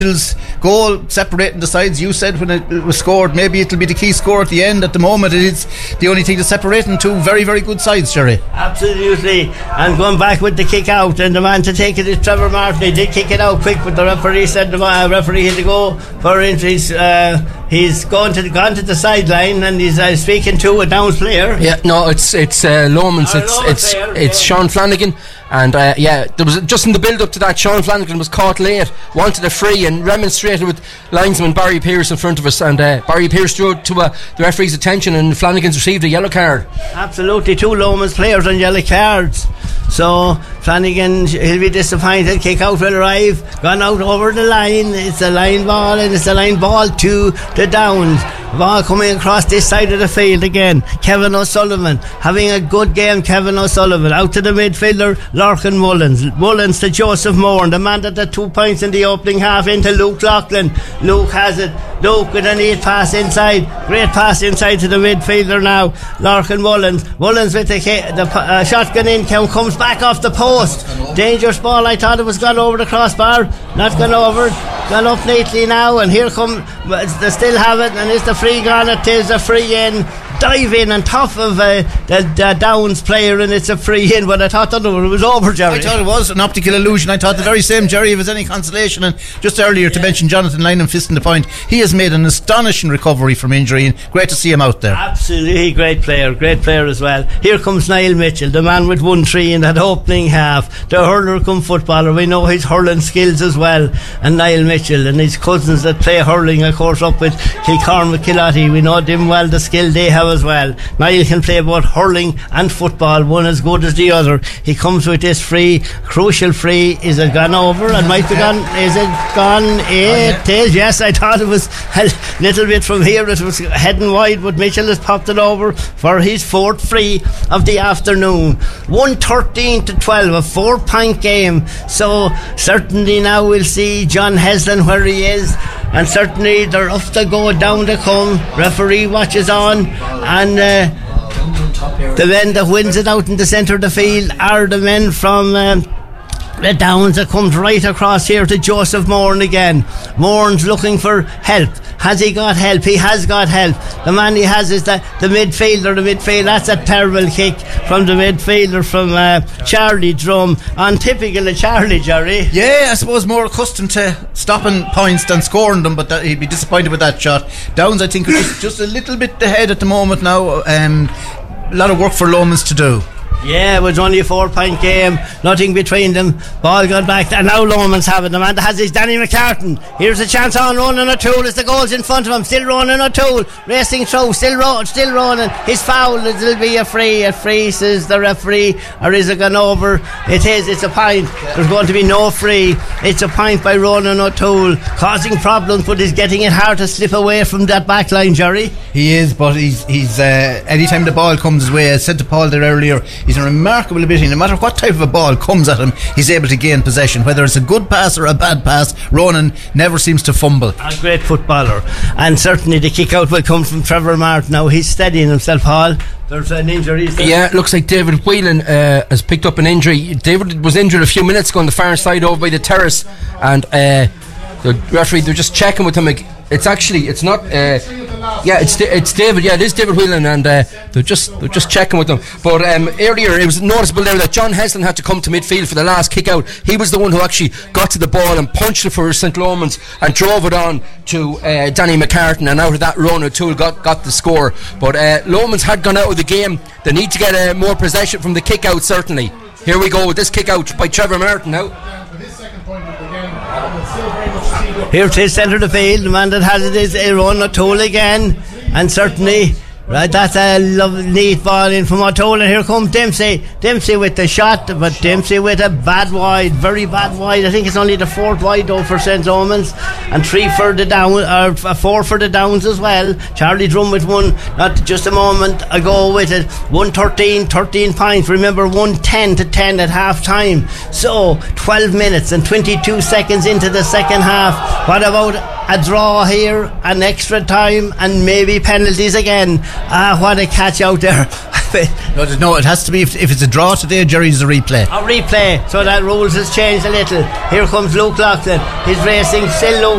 goal separating the sides. You said when it was scored, maybe it'll be the key score at the end. At the moment, it's the only thing that's separating two very, very good sides, Jerry. Absolutely. And going back with the kick out, and the man to take it is Trevor Martin. He did kick it out quick, but the referee said the referee had to go for injuries. He's gone to the sideline, and he's speaking to a Downs player. Yeah, no, it's Lomans. It's Sean Flanagan. And there was just in the build up to that, Sean Flanagan was caught late, wanted a free, and remonstrated with linesman Barry Pearce in front of us. And Barry Pearce drew it to the referee's attention, and Flanagan's received a yellow card. Absolutely, 2 Lomans players on yellow cards. So Flanagan, he'll be disappointed. Kick out will arrive, gone out over the line. It's a line ball, and it's a line ball to the Downs. Ball coming across this side of the field again. Kevin O'Sullivan having a good game. Kevin O'Sullivan out to the midfielder Lorcan Mullins to Joseph Moore, the man that had 2 points in the opening half, into Luke Loughlin. Luke has it. Luke with a neat pass inside. Great pass inside to the midfielder now. Lorcan Mullins with the shotgun in, comes back off the post. Dangerous ball. I thought it was gone over the crossbar. Not gone over. Gone up neatly now, and here come, they still have it, and it's the free gone. It is a free in, dive in on top of the Downs player, and it's a free in. But I thought that it was over, Jerry. I thought it was an optical illusion. I thought the very same, Jerry, if there's any consolation. And just earlier to mention Jonathan Lynham fisting the point, he has made an astonishing recovery from injury, and great to see him out there. Absolutely great player as well. Here comes Niall Mitchell, the man with 1-3 in that opening half, the hurler come footballer. We know his hurling skills as well, and Niall Mitchell and his cousins that play hurling, of course, up with Kilcormac Killarty. We know them well, the skill they have as well. Niall can play both hurling and football, one as good as the other. He comes with this free, crucial free. Is it gone over? It might be gone. Is it gone? It is. Yes, I thought it was a little bit from here. It was heading wide, but Mitchell has popped it over for his 4th free of the afternoon. 1-13-12, a 4-point game. So certainly now we'll see John Heslin where he is, and certainly they're off to go, down to come. Referee watches on, and the men that wins it out in the centre of the field are the men from the Downs that comes right across here to Joseph Moran again. Moran's looking for help. Has he got help? He has got help. The man he has is the midfielder. That's a terrible kick from the midfielder from Charlie Drum, on typical of Charlie, Jerry. Yeah, I suppose more accustomed to stopping points than scoring them, but he'd be disappointed with that shot. Downs, I think, are just a little bit ahead at the moment now. A lot of work for Lomans to do. Yeah, it was only a 4-point game, nothing between them. Ball gone back, and now Lomans have it. The man that has is Danny McCartan. Here's a chance on Ronan O'Toole as the goal's in front of him. Still Ronan O'Toole racing through, still Ronan. His foul, it'll be a free. A free, says the referee, or is it gone over? It is, it's a point. There's going to be no free. It's a point by Ronan O'Toole, causing problems, but he's getting it hard to slip away from that back line, Jerry. He is, but he's anytime the ball comes his way, I said to Paul there earlier, he's a remarkable ability. No matter what type of a ball comes at him, he's able to gain possession, whether it's a good pass or a bad pass. Ronan never seems to fumble. A great footballer, and certainly the kick out will come from Trevor Martin. Now he's steadying himself, Paul. There's an injury. Yeah, it looks like David Whelan has picked up an injury. David was injured a few minutes ago on the far side over by the terrace, and the referee, they're just checking with him. It's not it's David. Yeah, it is David Whelan, and they're just checking with him. But earlier it was noticeable there that John Heslin had to come to midfield for the last kick out. He was the one who actually got to the ball and punched it for St. Lomans and drove it on to Danny McCartan, and out of that Ronan O'Toole got the score. But Lomans had gone out of the game. They need to get more possession from the kick out, certainly. Here we go with this kick out by Trevor Martin now. Here it is, centre of the field. The man that has it is Ronan O'Toole again, and certainly right, that's a lovely neat ball in from O'Toole, and here comes Dempsey with the shot, but Dempsey with a bad wide, very bad wide. I think it's only the 4th wide though for St. Lomans, and 3 for the Downs, or 4 for the Downs as well. Charlie Drum with one not just a moment ago with it. 13 points, remember 1-10 at half time. So 12 minutes and 22 seconds into the second half. What about a draw here, an extra time, and maybe penalties again? What a catch out there. No, it has to be, if it's a draw today, Jerry's a replay. A replay, so that rules has changed a little. Here comes Luke Loughlin. He's racing, still Luke.